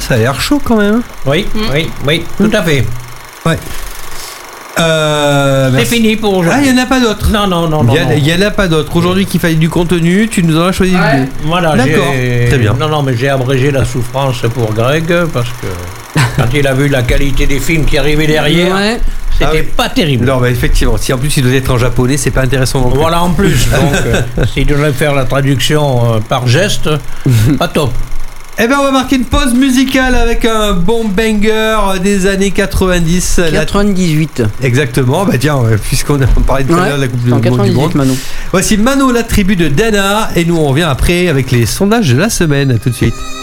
ça a l'air chaud quand même. Oui, tout à fait. Ouais. C'est fini pour aujourd'hui. Ah, il n'y en a pas d'autres. Non. Il n'y en a pas d'autres. Aujourd'hui, qu'il fallait du contenu, tu nous en as choisi deux. Voilà, d'accord. Très bien. Non, mais j'ai abrégé la souffrance pour Greg parce que quand il a vu la qualité des films qui arrivaient derrière, c'était pas terrible. Non, mais effectivement, si en plus il doit être en japonais, c'est pas intéressant non plus. Voilà, en plus. Donc, s'il devait faire la traduction par geste, pas top. Eh bien, on va marquer une pause musicale avec un bon banger des années 90. 98. Exactement. Bah tiens, puisqu'on a parlé de la Coupe du Monde. Mano. Voici Mano, la tribu de Dana. Et nous, on revient après avec les sondages de la semaine. À tout de suite.